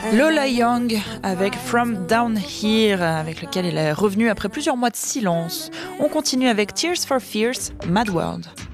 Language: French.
Lola Young avec From Down Here, avec lequel elle est revenue après plusieurs mois de silence. On continue avec Tears for Fears, Mad World.